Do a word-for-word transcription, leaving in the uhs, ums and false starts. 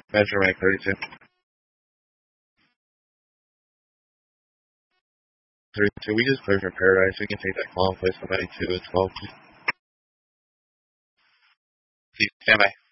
Measure rank thirty-two. thirty-two, we just cleared for Paradise. We can take that call and place the ninety-two as well. Stand by.